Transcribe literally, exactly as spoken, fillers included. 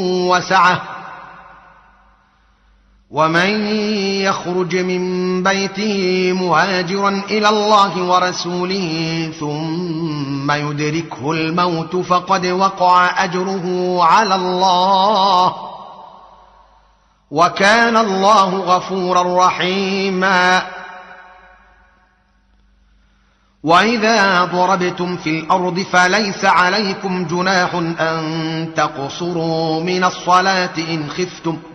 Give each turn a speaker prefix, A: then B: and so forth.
A: وسعه ومن يخرج من بيته مهاجرا إلى الله ورسوله ثم يدركه الموت فقد وقع أجره على الله وكان الله غفورا رحيما. وإذا ضربتم في الأرض فليس عليكم جناح أن تقصروا من الصلاة إن خفتم